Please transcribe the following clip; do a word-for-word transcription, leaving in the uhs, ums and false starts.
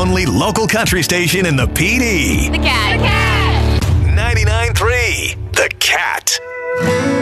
only local country station in the P D. The Cat. The Cat.